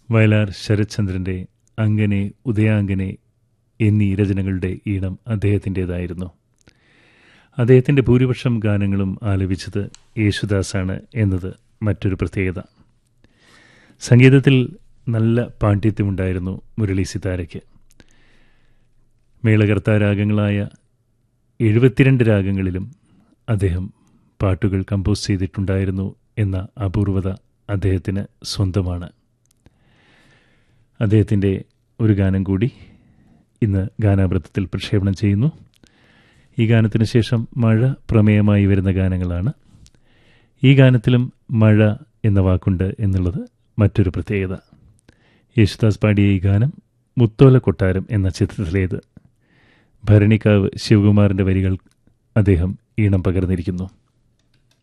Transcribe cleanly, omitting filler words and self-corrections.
വയലാർ ശരത്ചന്ദ്രൻ്റെ അങ്ങനെ ഉദയാങ്കനെ എന്നീ രചനകളുടെ ഈണം അദ്ദേഹത്തിൻ്റേതായിരുന്നു. അദ്ദേഹത്തിൻ്റെ ഭൂരിപക്ഷം ഗാനങ്ങളും ആലപിച്ചത് യേശുദാസാണ് എന്നത് മറ്റൊരു പ്രത്യേകത. സംഗീതത്തിൽ നല്ല പാണ്ഡിത്യമുണ്ടായിരുന്നു മുരളി സിതാരയ്ക്ക്. മേളകർത്താ രാഗങ്ങളായ 72 രാഗങ്ങളിലും അദ്ദേഹം പാട്ടുകൾ കമ്പോസ് ചെയ്തിട്ടുണ്ടായിരുന്നു എന്ന അപൂർവത അദ്ദേഹത്തിന് സ്വന്തമാണ്. അദ്ദേഹത്തിൻ്റെ ഒരു ഗാനം കൂടി ഇന്ന് ഗാനാമൃതത്തിൽ പ്രക്ഷേപണം ചെയ്യുന്നു. ഈ ഗാനത്തിന് ശേഷം മഴ പ്രമേയമായി വരുന്ന ഗാനങ്ങളാണ്. ഈ ഗാനത്തിലും മഴ എന്ന വാക്കുണ്ട് എന്നുള്ളത് മറ്റൊരു പ്രത്യേകത. യേശുദാസ് പാടിയ ഈ ഗാനം മുത്തോല കൊട്ടാരം എന്ന ചിത്രത്തിലേത്. ഭരണിക്കാവ് ശിവകുമാറിൻ്റെ വരികൾ അദ്ദേഹം ഈണം പകർന്നിരിക്കുന്നു.